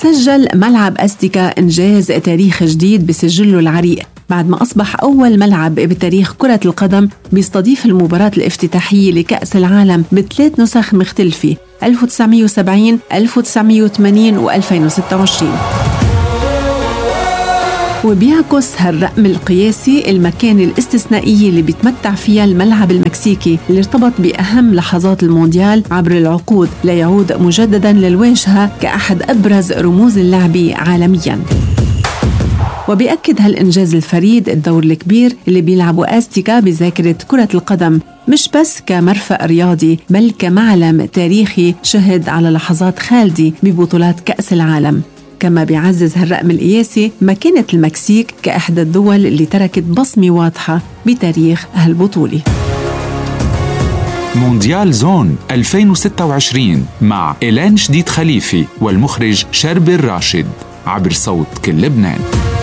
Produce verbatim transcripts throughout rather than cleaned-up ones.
سجل ملعب أستيكا إنجاز تاريخ جديد بسجله العريق بعد ما أصبح أول ملعب بتاريخ كرة القدم بيستضيف المباراة الافتتاحية لكأس العالم بثلاث نسخ مختلفة ألف وتسعمية وسبعين، ألف وتسعمية وثمانين وألفين وستة وعشرين. وبيعكس هالرقم القياسي المكانة الاستثنائية اللي بيتمتع فيها الملعب المكسيكي اللي ارتبط بأهم لحظات المونديال عبر العقود ليعود مجدداً للواجهة كأحد أبرز رموز اللعبة عالمياً. وبيأكد هالإنجاز الفريد الدور الكبير اللي بيلعبوا أستيكا بذاكرة كرة القدم، مش بس كمرفأ رياضي بل كمعلم تاريخي شهد على لحظات خالدة ببطولات كأس العالم. كما بيعزز هالرقم القياسي مكانة المكسيك كإحدى الدول اللي تركت بصمة واضحة بتاريخ هالبطولة. مونديال زون ألفين وستة وعشرين مع إيلان شديد خليفي والمخرج شربي الراشد عبر صوت كل لبنان.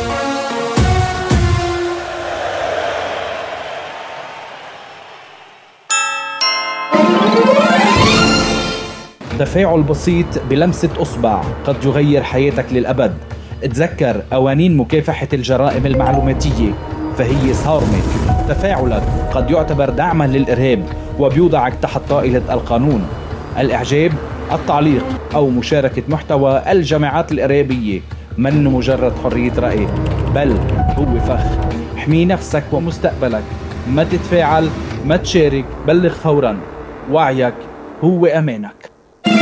تفاعل بسيط بلمسة أصبع قد يغير حياتك للأبد. تذكر قوانين مكافحة الجرائم المعلوماتية فهي صارمة. تفاعلك قد يعتبر دعما للإرهاب وبيوضعك تحت طائلة القانون. الإعجاب، التعليق أو مشاركة محتوى الجماعات الإرهابية من مجرد حرية رأي بل هو فخ. احمي نفسك ومستقبلك، ما تتفاعل، ما تشارك، بلغ فورا. وعيك هو أمانك.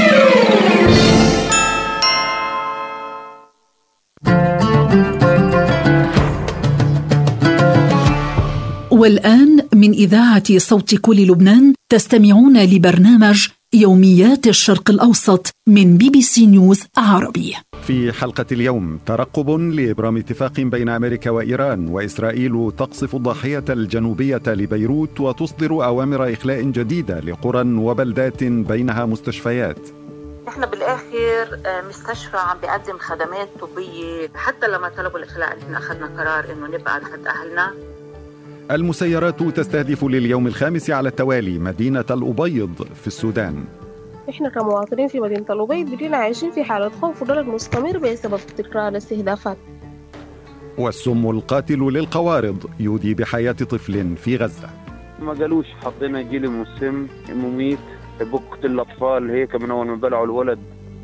والآن من إذاعة صوت كل لبنان تستمعون لبرنامج يوميات الشرق الأوسط من بي بي سي نيوز عربي. في حلقة اليوم ترقب لإبرام اتفاق بين أمريكا وإيران، وإسرائيل تقصف الضاحية الجنوبية لبيروت وتصدر أوامر إخلاء جديدة لقرى وبلدات بينها مستشفيات. احنا بالاخر مستشفى عم بيقدم خدمات طبيه، حتى لما طلبوا الاخلاء احنا اخذنا قرار انه نبعد حد اهلنا. المسيرات تستهدف لليوم الخامس على التوالي مدينة الأبيض في السودان. احنا كمواطنين في مدينة الأبيض بدينا عايشين في حالة خوف وقلق مستمر بسبب تكرار الاستهدافات. والسم القاتل للقوارض يودي بحياة طفل في غزة. ما قالوش حطينا جلم والسم مميت بقتل الأطفال هيك من أول ما بلعوا الولد.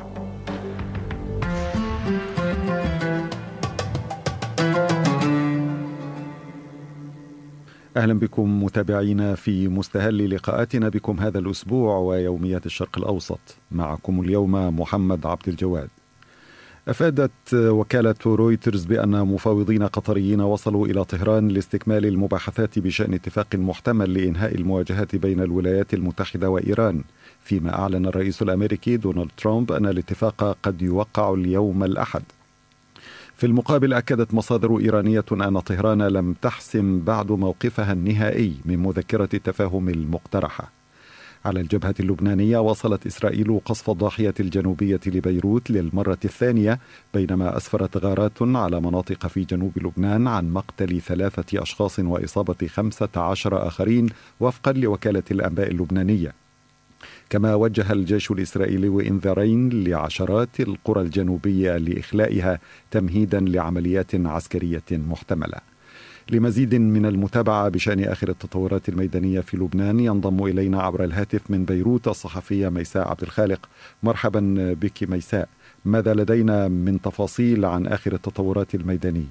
أهلا بكم متابعينا في مستهل لقاءاتنا بكم هذا الأسبوع ويوميات الشرق الأوسط. معكم اليوم محمد عبد الجواد. أفادت وكالة رويترز بأن مفاوضين قطريين وصلوا إلى طهران لاستكمال المباحثات بشأن اتفاق محتمل لإنهاء المواجهات بين الولايات المتحدة وإيران، فيما أعلن الرئيس الأمريكي دونالد ترامب أن الاتفاق قد يوقع اليوم الأحد. في المقابل أكدت مصادر إيرانية أن طهران لم تحسم بعد موقفها النهائي من مذكرة التفاهم المقترحة. على الجبهة اللبنانية واصلت إسرائيل قصف الضاحية الجنوبية لبيروت للمرة الثانية، بينما أسفرت غارات على مناطق في جنوب لبنان عن مقتل ثلاثة أشخاص وإصابة خمسة عشر آخرين وفقا لوكالة الأنباء اللبنانية. كما وجه الجيش الإسرائيلي إنذارين لعشرات القرى الجنوبية لإخلائها تمهيدا لعمليات عسكرية محتملة. لمزيد من المتابعة بشأن آخر التطورات الميدانية في لبنان ينضم إلينا عبر الهاتف من بيروت الصحفية ميساء عبد الخالق. مرحبا بك ميساء، ماذا لدينا من تفاصيل عن آخر التطورات الميدانية؟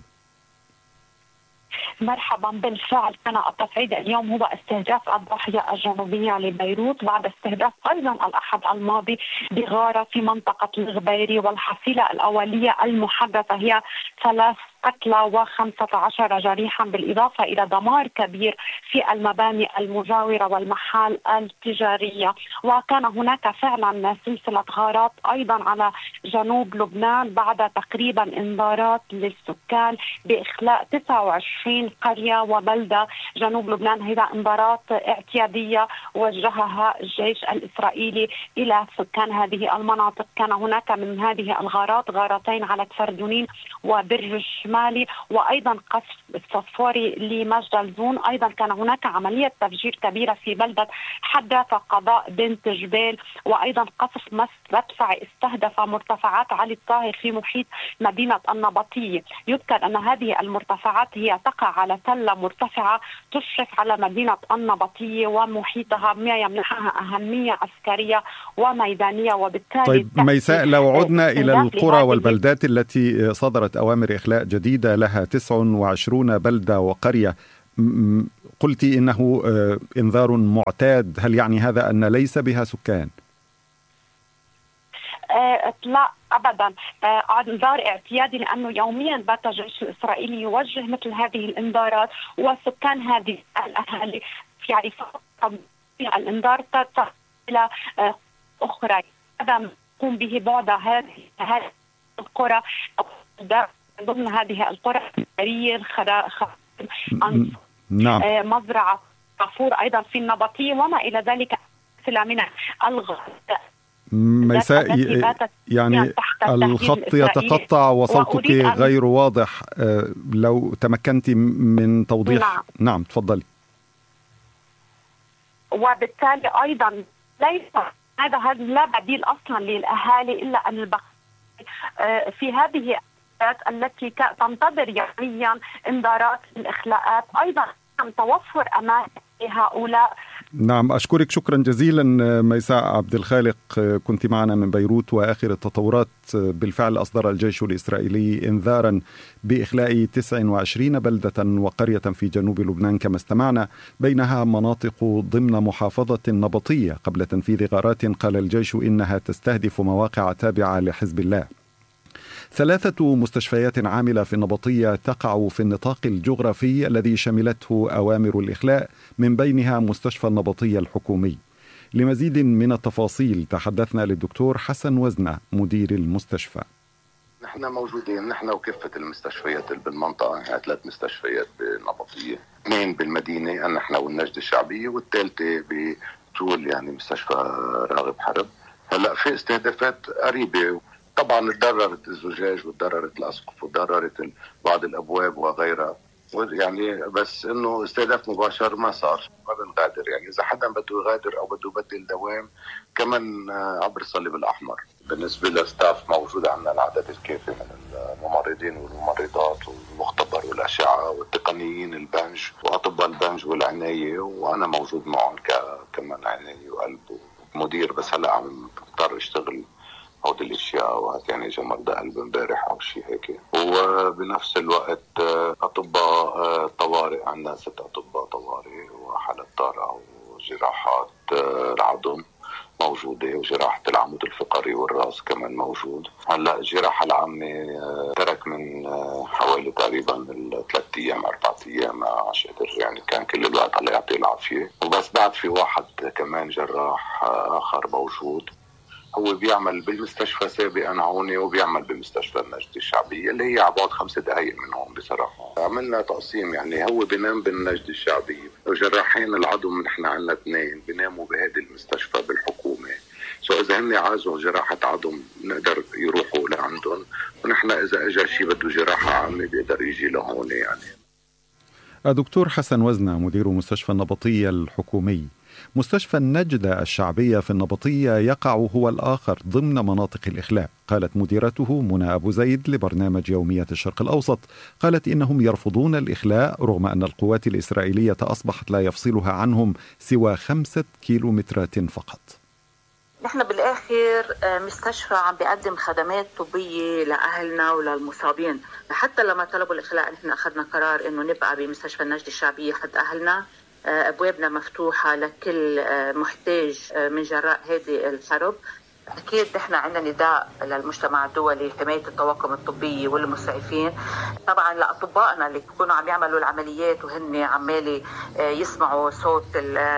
مرحبا. بالفعل كان التصعيد اليوم هو استهداف الضاحية الجنوبية لبيروت بعد استهداف أيضا الأحد الماضي بغارة في منطقة الغبيري، والحصيلة الأولية المحدثة هي ثلاث قتلى وخمسة عشر جريحا، بالإضافة إلى دمار كبير في المباني المجاورة والمحال التجارية. وكان هناك فعلا سلسلة غارات أيضا على جنوب لبنان بعد تقريبا إنذارات للسكان بإخلاء تسعة وعشرين قرية وبلدة جنوب لبنان. هذا إنذارات اعتيادية وجهها الجيش الإسرائيلي إلى سكان هذه المناطق. كان هناك من هذه الغارات غارتين على كفر دونين وبرج الشمالي وأيضا قصف الصفوري لمجدلزون. أيضا كان هناك عملية تفجير كبيرة في بلدة حداثة قضاء بنت جبال، وأيضا قصف مدفعي استهدف مرتفعات علي الطاهر في محيط مدينة النبطية. يذكر أن هذه المرتفعات هي تقع على تلة مرتفعة تشرف على مدينة النبطية ومحيطها، ما يمنحها أهمية عسكرية وميدانية. وبالتالي طيب ميساء، لو عدنا إلى القرى والبلدات التي صدرت أوامر إخلاء جديدة لها تسعة وعشرين بلدة وقرية، قلت إنه إنذار معتاد، هل يعني هذا أن ليس بها سكان؟ آه لا أبدا، آه انذار اعتيادي، لأنه يوميا بات الجيش الإسرائيلي يوجه مثل هذه الإنذارات، وسكان هذه الأهالي في عرفات الإنذار تتصل إلى آه أخرى. هذا يقوم به بعد هذه القرى ضمن هذه القرى برير خرائم نعم. آه مزرعة عفور أيضا في النبطية وما إلى ذلك من الغاز. ميساء، يعني الخط يتقطع وصوتك غير واضح، لو تمكنت من توضيح. نعم, نعم تفضلي. وبالتالي أيضا ليس هذا هذا لا بديل أصلا للأهالي إلا أن البقاء في هذه التي تنتظر يوميا انذارات الإخلاءات، أيضا توفر أمان لهؤلاء. نعم، أشكرك شكرا جزيلا ميساء عبد الخالق، كنت معنا من بيروت. وآخر التطورات، بالفعل أصدر الجيش الإسرائيلي إنذارا بإخلاء تسعة وعشرين بلدة وقرية في جنوب لبنان كما استمعنا، بينها مناطق ضمن محافظة النبطية، قبل تنفيذ غارات قال الجيش إنها تستهدف مواقع تابعة لحزب الله. ثلاثة مستشفيات عاملة في النبطية تقع في النطاق الجغرافي الذي شملته أوامر الإخلاء، من بينها مستشفى النبطية الحكومي. لمزيد من التفاصيل تحدثنا للدكتور حسن وزنة مدير المستشفى. نحن موجودين، نحن وكافة المستشفيات بالمنطقة، يعني ثلاث مستشفيات بالنبطية، اثنين بالمدينة نحن والنجدة الشعبية، والثالثة بطول يعني مستشفى راغب حرب. هلا في استهدافات قريبة، طبعا تضررت الزجاج وتضررت الأسقف وتضررت بعض الأبواب وغيرها، يعني بس إنه استهداف مباشر ما صار، ما بنغادر. يعني إذا حدا بده يغادر أو بده يبدل دوام كمان عبر الصليب الأحمر. بالنسبة للستاف موجود عندنا العدد الكافي من الممرضين والممرضات والمختبر والأشعة والتقنيين البنج وأطباء البنج والعناية، وأنا موجود معهم كمان عناية وقلب ومدير، بس هلا عم بضطر اشتغل هود الاشياء وهات يعني جا مرضى قلب امبارح او شيء هيك. وبنفس الوقت اطباء طوارئ، عندنا ست اطباء طوارئ وحالات طارئه وجراحات العظم موجوده، وجراحه العمود الفقري والراس كمان موجود. هلا الجراحه العامه ترك من حوالي تقريبا ثلاث ايام اربع ايام عشان يعني كان كل الوقت الله يعطيه العافيه. وبس بعد في واحد كمان جراح اخر موجود، هو بيعمل بالمستشفى سابقا عوني وبيعمل بمستشفى النجدة الشعبية اللي هي عبعد خمس دقائق من هون. بصراحة عملنا تقسيم، يعني هو بينام بالنجدة الشعبية، وجراحين العظم نحن عنا اثنين بيناموا بهذه المستشفى بالحكومة. سو إذا هن عايزوا جراحة عظم نقدر يروحوا لعندهم، ونحن إذا أجا شيء بده جراحة عامة بيقدر يجي لهون. يعني دكتور حسن وزنة مدير مستشفى النبطية الحكومي. مستشفى النجدة الشعبية في النبطية يقع هو الآخر ضمن مناطق الإخلاء. قالت مديرته منى أبو زيد لبرنامج يوميات الشرق الأوسط، قالت إنهم يرفضون الإخلاء رغم أن القوات الإسرائيلية أصبحت لا يفصلها عنهم سوى خمسة كيلومترات فقط. نحن بالآخر مستشفى عم بيقدم خدمات طبية لأهلنا وللمصابين. حتى لما طلبوا الإخلاء نحن أخذنا قرار إنه نبقى بمستشفى النجدة الشعبية حد أهلنا. أبوابنا مفتوحة لكل محتاج من جراء هذه الحرب. أكيد نحن عندنا نداء للمجتمع الدولي حماية الطواقم الطبية والمسعفين، طبعا لأطبائنا اللي بيكونوا عم يعملوا العمليات وهن عمالي يسمعوا صوت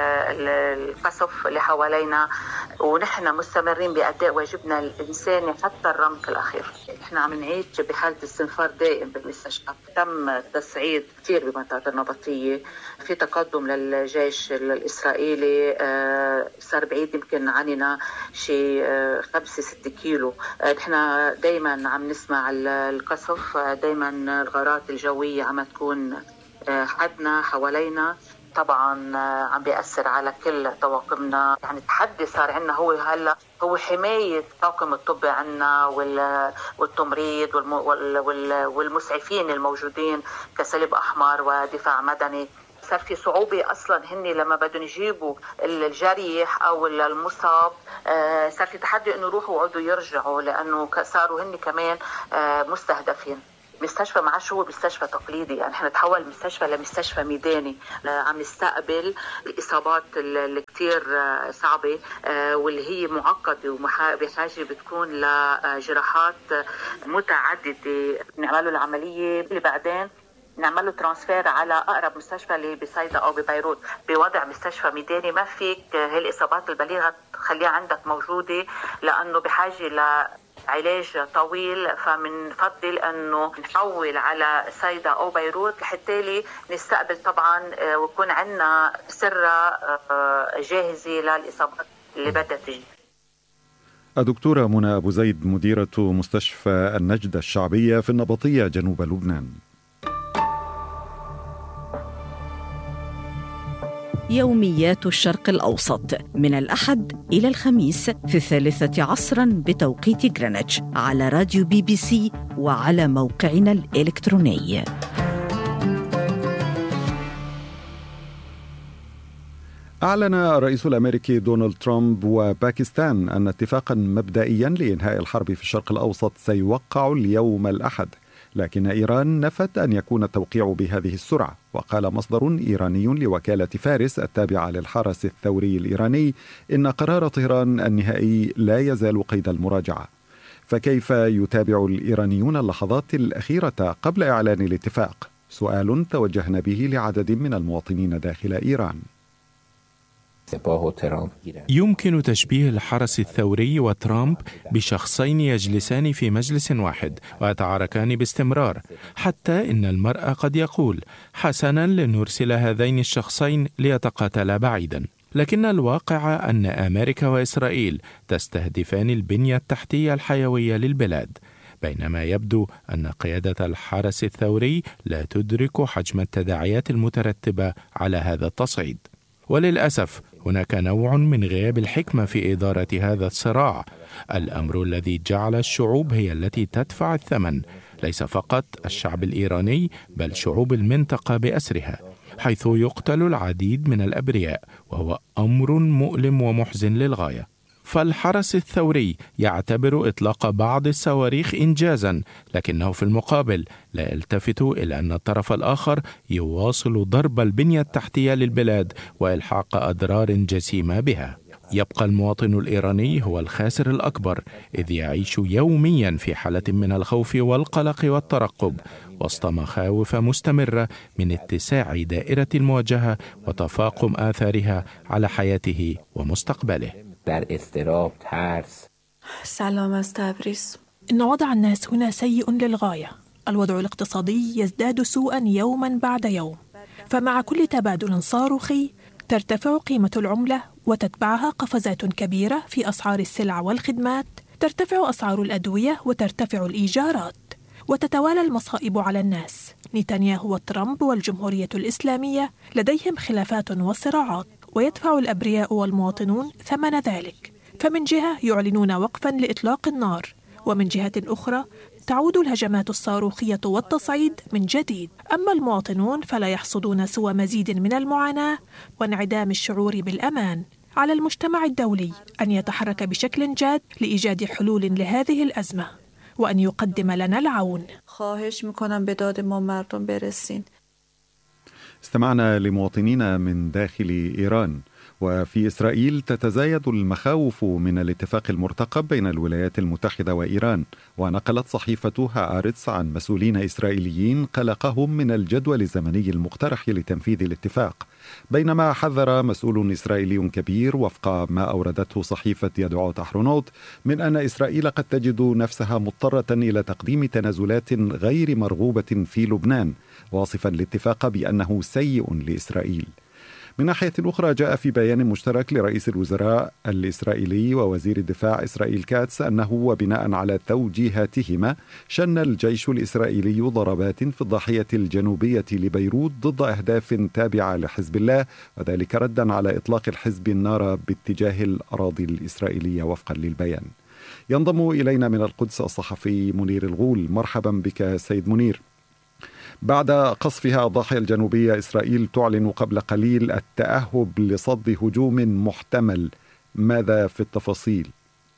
القصف اللي حوالينا، ونحن مستمرين بأداء واجبنا الإنساني حتى الرمق الأخير. نحن عم نعيش بحالة استنفار دائم بالمستشفى. تم تصعيد كثير بمنطقة النبطية، في تقدم للجيش الإسرائيلي، صار بعيد يمكن عننا شيء خمسة ستة كيلو. نحن دائما عم نسمع القصف، دائما الغارات الجوية عم تكون حدنا حوالينا، طبعا عم بيأثر على كل طواقمنا. يعني التحدي صار عندنا هو هلا هو حماية الطاقم الطبي عنا والتمريض والمسعفين الموجودين كصليب أحمر ودفاع مدني. صار في صعوبة أصلا هن لما بدهم يجيبوا الجريح أو المصاب، صار في تحدي إنه يروحوا ويقعدوا يرجعوا، لأنه صاروا هن كمان مستهدفين. مستشفى ما عادش هو مستشفى تقليدي، يعني احنا تحول مستشفى لمستشفى ميداني. عم نستقبل الإصابات اللي كتير صعبة واللي هي معقدة وبحاجة بتكون لجراحات متعددة. نعمله العملية اللي بعدين نعمله ترانسفير على أقرب مستشفى اللي بصيدا أو ببيروت. بوضع مستشفى ميداني ما فيك هالإصابات البليغة تخليها عندك موجودة، لأنه بحاجة ل علاج طويل، فمنفضل انه نحول على صيدا او بيروت لحتى نستقبل طبعا ويكون عندنا سرة جاهزة للإصابات اللي بدها تجي. الدكتورة منى أبو زيد، مديرة مستشفى النجدة الشعبية في النبطية جنوب لبنان. يوميات الشرق الأوسط من الأحد إلى الخميس في الثالثة عصراً بتوقيت غرينتش على راديو بي بي سي وعلى موقعنا الإلكتروني. أعلن الرئيس الأمريكي دونالد ترامب وباكستان أن اتفاقاً مبدئياً لإنهاء الحرب في الشرق الأوسط سيوقع اليوم الأحد، لكن إيران نفت أن يكون التوقيع بهذه السرعة. وقال مصدر إيراني لوكالة فارس التابعة للحرس الثوري الإيراني إن قرار طهران النهائي لا يزال قيد المراجعة. فكيف يتابع الإيرانيون اللحظات الأخيرة قبل إعلان الاتفاق؟ سؤال توجهنا به لعدد من المواطنين داخل إيران. يمكن تشبيه الحرس الثوري وترامب بشخصين يجلسان في مجلس واحد ويتعاركان باستمرار، حتى إن المرء قد يقول حسنا لنرسل هذين الشخصين ليتقاتلا بعيدا. لكن الواقع أن أمريكا وإسرائيل تستهدفان البنية التحتية الحيوية للبلاد، بينما يبدو أن قيادة الحرس الثوري لا تدرك حجم التداعيات المترتبة على هذا التصعيد. وللأسف هناك نوع من غياب الحكمة في إدارة هذا الصراع، الأمر الذي جعل الشعوب هي التي تدفع الثمن، ليس فقط الشعب الإيراني بل شعوب المنطقة بأسرها، حيث يقتل العديد من الأبرياء، وهو أمر مؤلم ومحزن للغاية. فالحرس الثوري يعتبر إطلاق بعض الصواريخ إنجازا، لكنه في المقابل لا يلتفت إلى أن الطرف الآخر يواصل ضرب البنية التحتية للبلاد وإلحاق أضرار جسيمة بها. يبقى المواطن الإيراني هو الخاسر الأكبر، إذ يعيش يوميا في حالة من الخوف والقلق والترقب، وسط مخاوف مستمرة من اتساع دائرة المواجهة وتفاقم آثارها على حياته ومستقبله. در اضطراب، ترس. سلام از تبریز. إن وضع الناس هنا سيء للغاية. الوضع الاقتصادي يزداد سوءا يوما بعد يوم، فمع كل تبادل صاروخي ترتفع قيمة العملة وتتبعها قفزات كبيرة في أسعار السلع والخدمات، ترتفع أسعار الأدوية وترتفع الإيجارات، وتتوالى المصائب على الناس. نتنياهو وترامب والجمهورية الإسلامية لديهم خلافات وصراعات، ويدفع الأبرياء والمواطنون ثمن ذلك. فمن جهة يعلنون وقفا لإطلاق النار، ومن جهة أخرى تعود الهجمات الصاروخية والتصعيد من جديد. أما المواطنون فلا يحصدون سوى مزيد من المعاناة وانعدام الشعور بالأمان. على المجتمع الدولي أن يتحرك بشكل جاد لإيجاد حلول لهذه الأزمة وأن يقدم لنا العون. خواهش میکنم به داد ما مردم برسین. استمعنا لمواطنين من داخل إيران. وفي إسرائيل تتزايد المخاوف من الاتفاق المرتقب بين الولايات المتحدة وإيران. ونقلت صحيفة هآرتس عن مسؤولين إسرائيليين قلقهم من الجدول الزمني المقترح لتنفيذ الاتفاق، بينما حذر مسؤول إسرائيلي كبير وفق ما أوردته صحيفة يدعوت أحرونوت من أن إسرائيل قد تجد نفسها مضطرة إلى تقديم تنازلات غير مرغوبة في لبنان، واصفا الاتفاق بأنه سيء لإسرائيل. من ناحية أخرى، جاء في بيان مشترك لرئيس الوزراء الإسرائيلي ووزير الدفاع إسرائيل كاتس أنه وبناء على توجيهاتهما شن الجيش الإسرائيلي ضربات في الضاحية الجنوبية لبيروت ضد أهداف تابعة لحزب الله، وذلك ردا على إطلاق الحزب النار باتجاه الأراضي الإسرائيلية وفقا للبيان. ينضم إلينا من القدس الصحفي منير الغول. مرحبا بك سيد منير. بعد قصفها الضاحية الجنوبية، إسرائيل تعلن قبل قليل التأهب لصد هجوم محتمل، ماذا في التفاصيل؟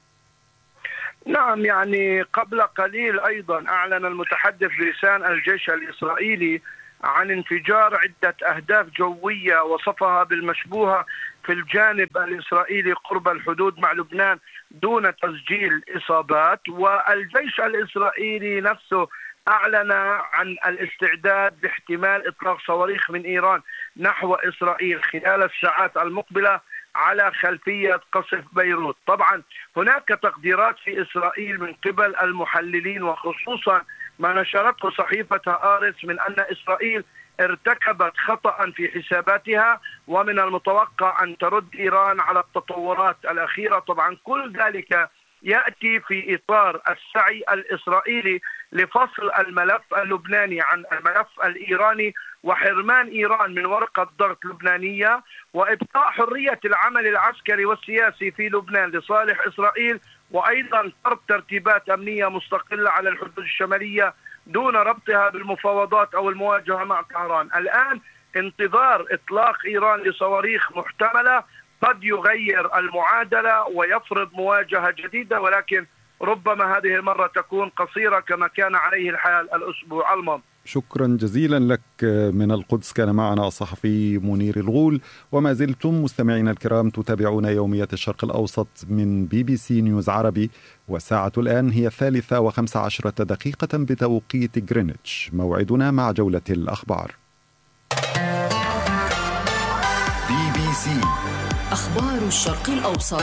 نعم، يعني قبل قليل أيضا أعلن المتحدث بلسان الجيش الإسرائيلي عن انفجار عدة أهداف جوية وصفها بالمشبوهة في الجانب الإسرائيلي قرب الحدود مع لبنان دون تسجيل إصابات. والجيش الإسرائيلي نفسه أعلن عن الاستعداد لاحتمال إطلاق صواريخ من إيران نحو إسرائيل خلال الساعات المقبلة على خلفية قصف بيروت. طبعا هناك تقديرات في إسرائيل من قبل المحللين، وخصوصا ما نشرته صحيفة هآرتس من أن إسرائيل ارتكبت خطأ في حساباتها، ومن المتوقع أن ترد إيران على التطورات الأخيرة. طبعا كل ذلك يأتي في إطار السعي الإسرائيلي لفصل الملف اللبناني عن الملف الإيراني، وحرمان إيران من ورقة ضغط لبنانية، وإبقاء حرية العمل العسكري والسياسي في لبنان لصالح إسرائيل، وأيضا فرض ترتيبات أمنية مستقلة على الحدود الشمالية دون ربطها بالمفاوضات أو المواجهة مع طهران. الآن انتظار إطلاق إيران لصواريخ محتملة قد يغير المعادلة ويفرض مواجهة جديدة، ولكن ربما هذه المرة تكون قصيرة كما كان عليه الحال الأسبوع الماضي. شكرا جزيلا لك. من القدس كان معنا الصحفي منير الغول. وما زلتم مستمعينا الكرام تتابعون يوميات الشرق الأوسط من بي بي سي نيوز عربي، والساعة الآن هي الثالثة وخمس عشرة دقيقة بتوقيت غرينتش. موعدنا مع جولة الأخبار. بي بي سي أخبار الشرق الأوسط.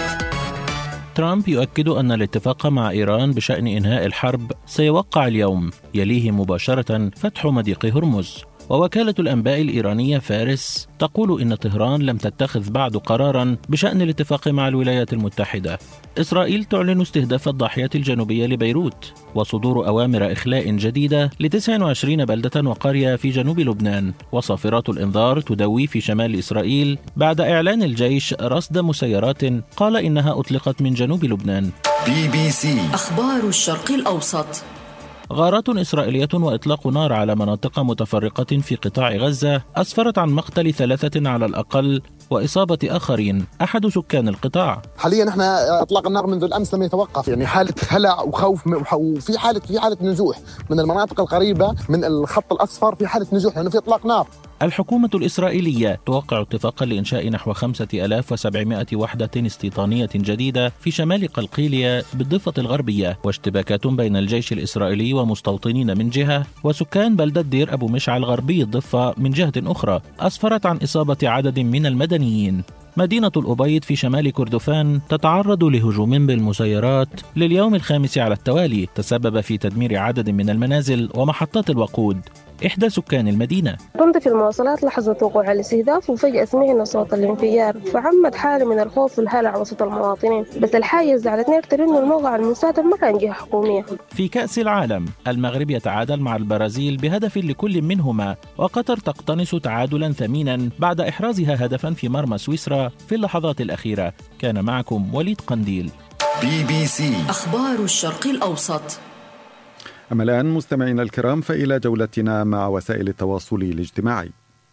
ترامب يؤكد أن الاتفاق مع إيران بشأن إنهاء الحرب سيوقع اليوم، يليه مباشرة فتح مضيق هرمز. ووكالة الأنباء الإيرانية فارس تقول إن طهران لم تتخذ بعد قراراً بشأن الاتفاق مع الولايات المتحدة. إسرائيل تعلن استهداف الضاحية الجنوبية لبيروت وصدور أوامر إخلاء جديدة ل تسعة وعشرين بلدة وقرية في جنوب لبنان، وصافرات الإنذار تدوي في شمال إسرائيل بعد إعلان الجيش رصد مسيرات قال إنها أطلقت من جنوب لبنان. بي بي سي أخبار الشرق الأوسط. غارات إسرائيلية وإطلاق نار على مناطق متفرقة في قطاع غزة أسفرت عن مقتل ثلاثة على الأقل وإصابة آخرين. أحد سكان القطاع: حاليا نحن إطلاق النار منذ الأمس لم يتوقف، يعني حالة هلع وخوف، وفي حالة في حالة نزوح من المناطق القريبة من الخط الأصفر، في حالة نزوح لأنه في إطلاق نار. الحكومة الإسرائيلية توقع اتفاقا لإنشاء نحو خمسة آلاف وسبعمائة وحدة استيطانية جديدة في شمال قلقيلية بالضفة الغربية، واشتباكات بين الجيش الإسرائيلي ومستوطنين من جهة وسكان بلدة دير أبو مشعل غربي الضفة من جهة أخرى أسفرت عن إصابة عدد من المدنيين. مدينة الأبيض في شمال كردفان تتعرض لهجوم بالمسيرات لليوم الخامس على التوالي تسبب في تدمير عدد من المنازل ومحطات الوقود. إحدى سكان المدينة: كنت في المواصلات لحظة وقوع الاستهداف وفجأة سمعنا صوت الانفجار، فعمت حالة من الخوف والهلع وسط المواطنين، بس الحاجة زعلتني أكثر إنه الموقع المستهدف ما كان جهة حكومية. في كأس العالم، المغرب يتعادل مع البرازيل بهدف لكل منهما، وقطر تقتنص تعادلا ثمينا بعد إحرازها هدفا في مرمى سويسرا في اللحظات الأخيرة. كان معكم وليد قنديل. بي بي سي أخبار الشرق الأوسط. أما الآن مستمعينا الكرام فإلى جولتنا مع وسائل التواصل الاجتماعي.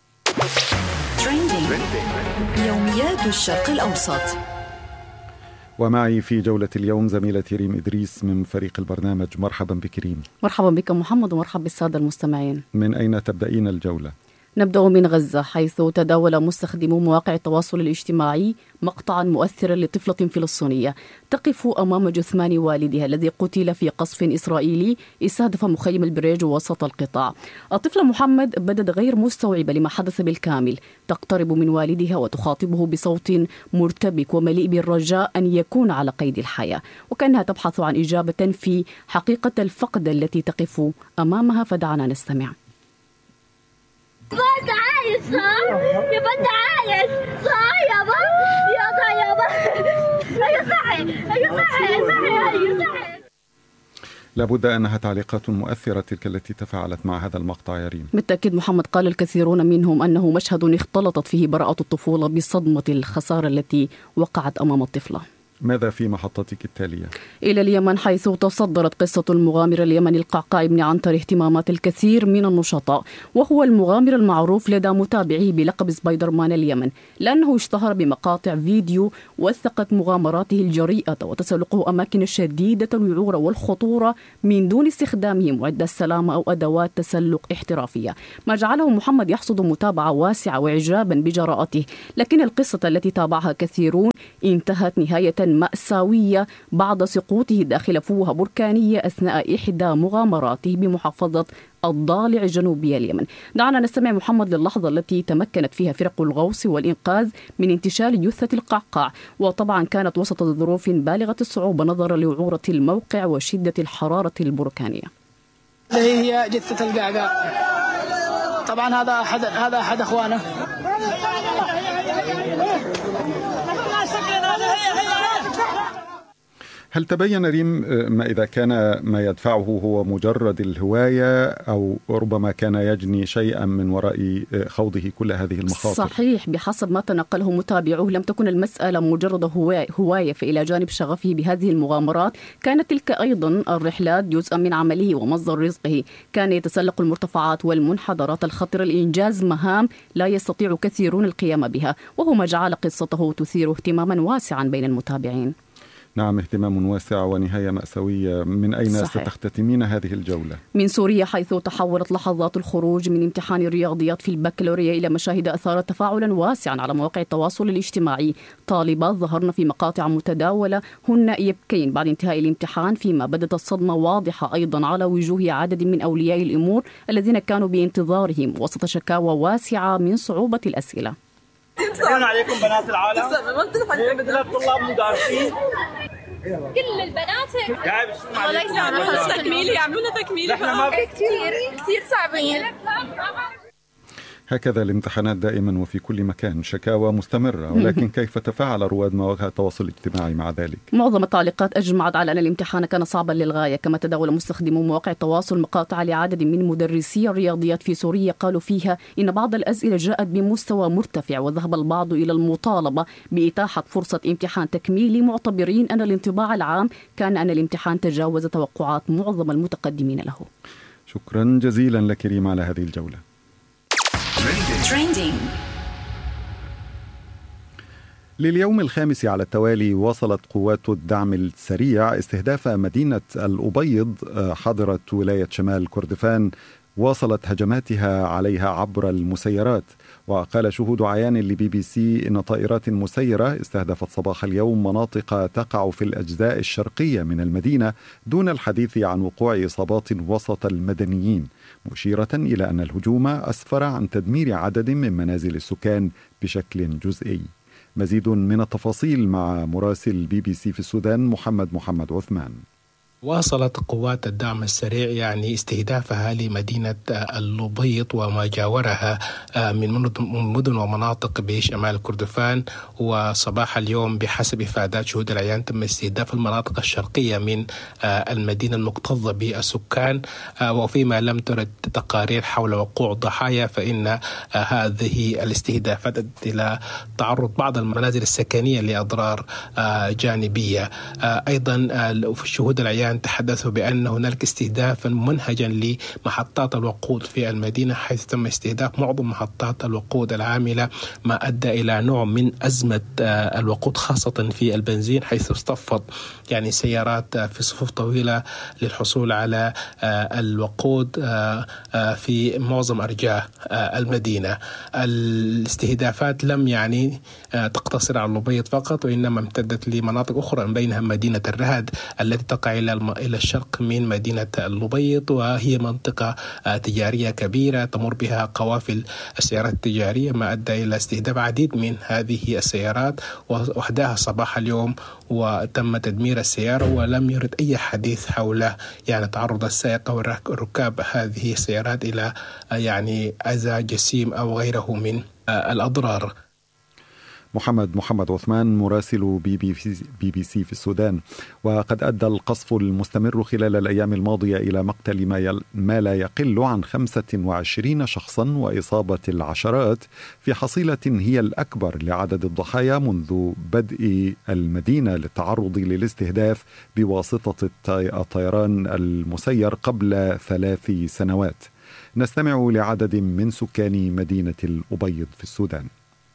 يوميات الشرق الأوسط. ومعي في جولة اليوم زميلتي ريم إدريس من فريق البرنامج. مرحبا بك ريم. مرحبا بك محمد، ومرحبا بالسادة المستمعين. من أين تبدأين الجولة؟ نبدأ من غزة، حيث تداول مستخدمو مواقع التواصل الاجتماعي مقطعا مؤثرا لطفلة فلسطينية تقف أمام جثمان والدها الذي قتل في قصف إسرائيلي استهدف مخيم البريج وسط القطاع. الطفلة محمد بدت غير مستوعبة لما حدث بالكامل، تقترب من والدها وتخاطبه بصوت مرتبك ومليء بالرجاء أن يكون على قيد الحياة، وكأنها تبحث عن إجابة في حقيقة الفقد التي تقف أمامها. فدعنا نستمع. بنت عايش صح يا بنت عايش صح يا بنت يا صح يا بنت هي صحي هي صحي صحي هي صحي. لابد أنها تعليقات مؤثرة تلك التي تفاعلت مع هذا المقطع يا ريم. بالتأكيد محمد، قال الكثيرون منهم أنه مشهد اختلطت فيه براءة الطفولة بصدمة الخسارة التي وقعت أمام الطفلة. ماذا في محطتك التالية؟ إلى اليمن، حيث تصدرت قصة المغامر اليمني القعقاع بن عنتر اهتمامات الكثير من النشطاء، وهو المغامر المعروف لدى متابعيه بلقب سبايدر مان اليمن، لأنه اشتهر بمقاطع فيديو وثقت مغامراته الجريئة وتسلقه أماكن شديدة الوعورة والخطورة من دون استخدامه معدات سلامة أو أدوات تسلق احترافية، ما جعله محمد يحصد متابعة واسعة وإعجابا بجراءته. لكن القصة التي تابعها كثيرون انتهت نهاية مأساوية بعد سقوطه داخل فوهة بركانية أثناء إحدى مغامراته بمحافظة الضالع جنوبي اليمن. دعنا نستمع محمد للحظة التي تمكنت فيها فرق الغوص والإنقاذ من انتشال جثة القعقاع، وطبعا كانت وسط ظروف بالغة الصعوبة نظرا لوعورة الموقع وشدة الحرارة البركانية. هي جثة القعقاع، طبعا هذا أحد هذا أحد أخوانه. هل تبين ريم ما إذا كان ما يدفعه هو مجرد الهواية أو ربما كان يجني شيئا من وراء خوضه كل هذه المخاطر؟ صحيح، بحسب ما تنقله متابعوه لم تكن المسألة مجرد هواية، فإلى جانب شغفه بهذه المغامرات كانت تلك أيضا الرحلات جزءا من عمله ومصدر رزقه. كان يتسلق المرتفعات والمنحدرات الخطرة لإنجاز مهام لا يستطيع كثيرون القيام بها، وهو ما جعل قصته تثير اهتماما واسعا بين المتابعين. نعم، اهتمام واسع ونهاية مأساوية. من أين صحيح. ستختتمين هذه الجولة؟ من سوريا، حيث تحولت لحظات الخروج من امتحان الرياضيات في البكالوريا إلى مشاهد أثارت تفاعلا واسعا على مواقع التواصل الاجتماعي. طالبات ظهرن في مقاطع متداولة هن يبكين بعد انتهاء الامتحان، فيما بدت الصدمة واضحة أيضا على وجوه عدد من أولياء الأمور الذين كانوا بانتظارهم وسط شكاوى واسعة من صعوبة الأسئلة. السلام عليكم بنات العالم. السلام طلاب مدرسين كل البنات الله يسامحهم. تكميلي يعملونا تكميلي كثير كثير صعبين. هكذا الامتحانات دائما وفي كل مكان، شكاوى مستمرة، ولكن كيف تفاعل رواد مواقع التواصل الاجتماعي مع ذلك؟ معظم التعليقات أجمعت على أن الامتحان كان صعبا للغاية، كما تداول مستخدمو مواقع التواصل مقاطع لعدد من مدرسي الرياضيات في سوريا قالوا فيها إن بعض الأسئلة جاءت بمستوى مرتفع، وذهب البعض إلى المطالبة بإتاحة فرصة امتحان تكميلي، معتبرين أن الانطباع العام كان أن الامتحان تجاوز توقعات معظم المتقدمين له. شكرا جزيلا لك ريم على هذه الجولة. Trending. لليوم الخامس على التوالي واصلت قوات الدعم السريع استهداف مدينة الأبيض حاضرة ولاية شمال كردفان، واصلت هجماتها عليها عبر المسيرات. وقال شهود عيان لبي بي سي إن طائرات مسيرة استهدفت صباح اليوم مناطق تقع في الأجزاء الشرقية من المدينة دون الحديث عن وقوع إصابات وسط المدنيين، مشيرة إلى أن الهجوم أسفر عن تدمير عدد من منازل السكان بشكل جزئي. مزيد من التفاصيل مع مراسل بي بي سي في السودان محمد محمد عثمان. واصلت قوات الدعم السريع يعني استهدافها لمدينة الأبيض وما جاورها من مدن ومناطق بشمال كردفان، وصباح اليوم بحسب إفادات شهود العيان تم استهداف المناطق الشرقية من المدينة المكتظة بالسكان. وفيما لم ترد تقارير حول وقوع ضحايا، فإن هذه الاستهدافات أدت إلى تعرض بعض المنازل السكنية لأضرار جانبية. أيضا شهود العيان يعني تحدثوا بأن هناك استهدافا منهجا لمحطات الوقود في المدينة، حيث تم استهداف معظم محطات الوقود العاملة، ما أدى إلى نوع من أزمة الوقود خاصة في البنزين، حيث اصطفت يعني سيارات في صفوف طويلة للحصول على الوقود في معظم أرجاء المدينة. الاستهدافات لم يعني تقتصر على الأبيض فقط، وإنما امتدت لمناطق أخرى بينها مدينة الرهد التي تقع إلى إلى الشرق من مدينة الأبيض، وهي منطقة تجارية كبيرة تمر بها قوافل السيارات التجارية، ما أدى إلى استهداف عديد من هذه السيارات وحدها صباح اليوم، وتم تدمير السيارة ولم يرد أي حديث حول يعني تعرض السائق والركاب هذه السيارات إلى يعني أذى جسيم أو غيره من الأضرار. محمد محمد عثمان مراسل بي بي, بي بي سي في السودان. وقد أدى القصف المستمر خلال الأيام الماضية إلى مقتل ما, يل ما لا يقل عن خمسة وعشرين شخصا وإصابة العشرات في حصيلة هي الأكبر لعدد الضحايا منذ بدء المدينة للتعرض للاستهداف بواسطة الطيران المسير قبل ثلاث سنوات. نستمع لعدد من سكان مدينة الأبيض في السودان.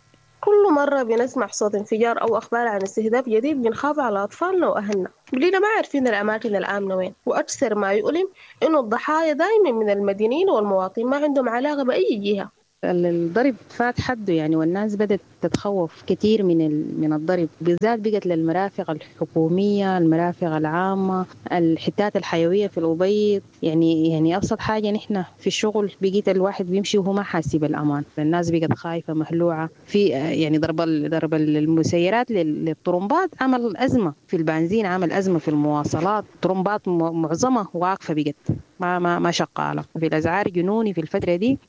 كل مرة بنسمع صوت انفجار أو أخبار عن استهداف جديد بنخاف على أطفالنا وأهلنا، بلينا ما عارفين الأماكن الآمنة وين، وأكثر ما يؤلم إنه الضحايا دائما من المدنيين والمواطنين ما عندهم علاقة بأي جهة. الضرب فات حده يعني، والناس بدأت تتخوف كتير من من الضرب، بالذات بقت للمرافق الحكومية، المرافق العامة، الحتات الحيوية في الأبيض. يعني يعني أبسط حاجة نحن في الشغل بقيت الواحد بيمشي وهو ما حاسس بالأمان، الناس بقت خايفة مهلوعة. في يعني ضرب ضرب المسيرات للطرمبات عمل أزمة في البنزين، عمل أزمة في المواصلات، طرمبات معظمها واقفة بقت ما ما ما شغالة، في الأسعار جنوني في الفترة دي.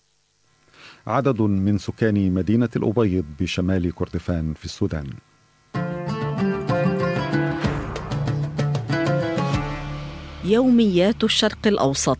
عدد من سكان مدينة الأبيض بشمال كردفان في السودان. يوميات الشرق الأوسط.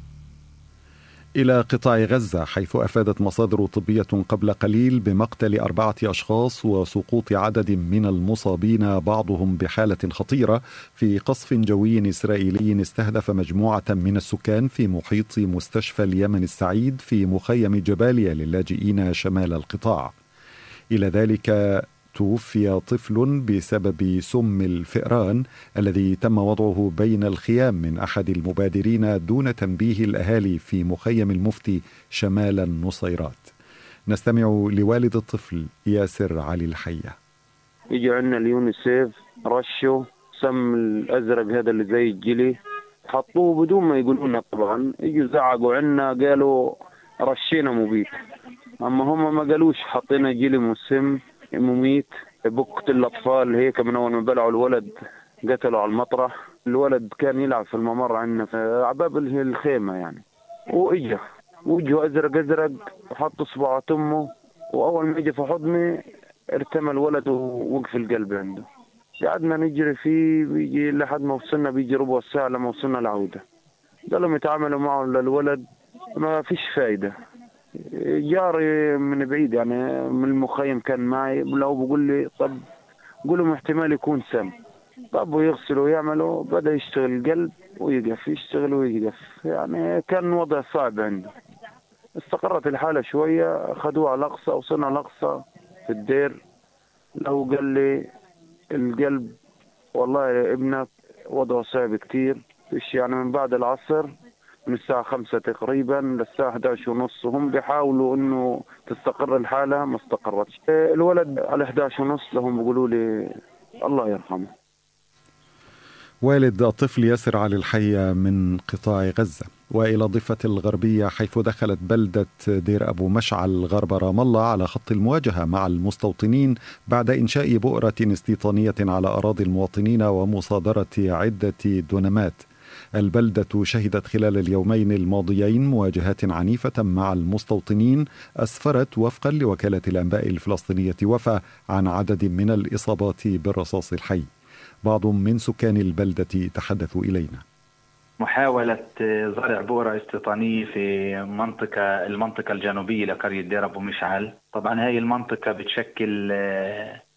إلى قطاع غزة، حيث أفادت مصادر طبية قبل قليل بمقتل أربعة أشخاص وسقوط عدد من المصابين بعضهم بحالة خطيرة في قصف جوي إسرائيلي استهدف مجموعة من السكان في محيط مستشفى اليمن السعيد في مخيم جباليا للاجئين شمال القطاع. إلى ذلك توفي طفل بسبب سم الفئران الذي تم وضعه بين الخيام من أحد المبادرين دون تنبيه الأهالي في مخيم المفتي شمال النصيرات. نستمع لوالد الطفل ياسر علي الحية. يجي عنا اليونيسيف رشوا سم الأزرق هذا اللي زي الجلي، حطوه بدون ما يقولونا طبعا، يجوا زعقوا عنا قالوا رشينا مبيد، أما هم ما قالوش حطينا جلي مسم مميت بقتل الأطفال. هيك من أول ما بلعوا الولد قتلوا على المطرح. الولد كان يلعب في الممر عندنا في عباب الخيمة يعني، وإجا وجهه أزرق أزرق وحط إصبعه أمه، وأول ما إجا في حضني ارتمى الولد ووقف القلب عنده. قعدنا نجري فيه بيجي لحد ما وصلنا، بيجي ربع ساعة لما وصلنا العودة. قالوا يتعاملوا معه للولد ما فيش فايدة. جاري من بعيد يعني من المخيم كان معي، لو بقول لي طب قولوا احتمال يكون سم، طب ويغسلوا ويعملوا، بدأ يشتغل القلب ويقف، يشتغل ويقف، يعني كان وضع صعب عنده. استقرت الحالة شوية، خدوه على الأقصى، وصلنا على الأقصى في الدير. لو قال لي القلب والله يا ابنك وضعه صعب كتير، فيش يعني من بعد العصر من الساعة خمسة تقريبا للساعة أحد عشر ونص هم بيحاولوا إنه تستقر الحالة، ما استقرتش. الولد على أحد عشر ونص لهم بيقولوا لي الله يرحمه. والد الطفل ياسر علي الحية من قطاع غزة. وإلى ضفة الغربية، حيث دخلت بلدة دير أبو مشعل غرب رام الله على خط المواجهة مع المستوطنين بعد إنشاء بؤرة استيطانية على أراضي المواطنين ومصادرة عدة دونمات. البلدة شهدت خلال اليومين الماضيين مواجهات عنيفة مع المستوطنين أسفرت وفقا لوكالة الأنباء الفلسطينية وفا عن عدد من الإصابات بالرصاص الحي. بعض من سكان البلدة تحدثوا إلينا. محاولة زرع بؤرة استيطانية في منطقة المنطقة الجنوبية لقرية دير أبو مشعل. طبعا هاي المنطقة بتشكل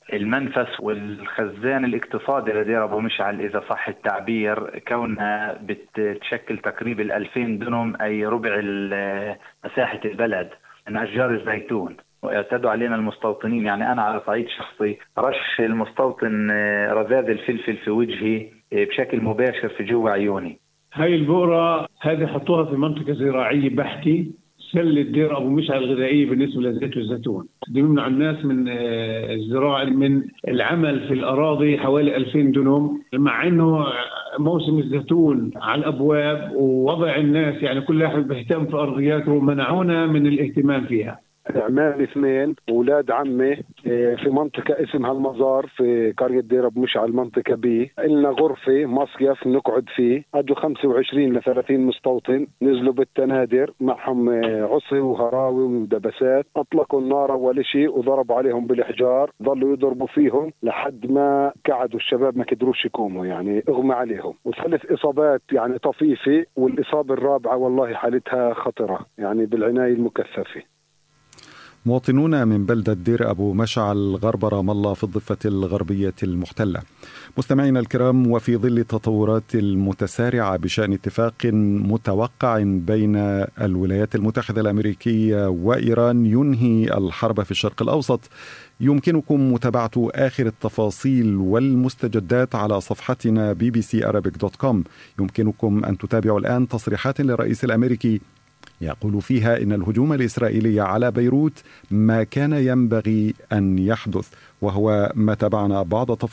المنفس والخزان الاقتصادي لدير أبو مشعل إذا صح التعبير، كونها بتشكل تقريبا الألفين دنم أي ربع مساحة البلد من أشجار الزيتون. ويعتدوا علينا المستوطنين، يعني أنا على صعيد شخصي رش المستوطن رذاذ الفلفل في وجهي بشكل مباشر في جوا عيوني. هاي البورة هذه حطوها في منطقة زراعية بحتي، سلة دير أبو مشعل الغذائية بالنسبة لزيت الزيتون. بيمنع الناس من الزراعة من العمل في الأراضي حوالي ألفين دنم، مع أنه موسم الزيتون على الأبواب ووضع الناس يعني كل واحد بيهتم في أرضياته، منعونا من الاهتمام فيها. اعمال اثنين اولاد عمي في منطقه اسمها المزار في قريه دير ابو مشعل منطقه بي، لنا غرفه مصيف نقعد فيه. اجوا خمسة وعشرين ل ثلاثين مستوطن نزلوا بالتنادر معهم عصي وهراوي ودبسات، اطلقوا النار اول شيء وضربوا عليهم بالاحجار، ضلوا يضربوا فيهم لحد ما قعدوا الشباب ما قدروش يقوموا، يعني اغمى عليهم. وثلاث اصابات يعني طفيفه، والاصابه الرابعه والله حالتها خطره يعني بالعنايه المكثفه. مواطنون من بلدة دير أبو مشعل غرب رام الله في الضفة الغربية المحتلة. مستمعينا الكرام، وفي ظل التطورات المتسارعة بشأن اتفاق متوقع بين الولايات المتحدة الأمريكية وإيران ينهي الحرب في الشرق الأوسط، يمكنكم متابعة آخر التفاصيل والمستجدات على صفحتنا بي بي سي أرابيك دوت كوم. يمكنكم أن تتابعوا الآن تصريحات للرئيس الأمريكي يقول فيها إن الهجوم الإسرائيلي على بيروت ما كان ينبغي أن يحدث، وهو ما تابعنا بعض تفاصيل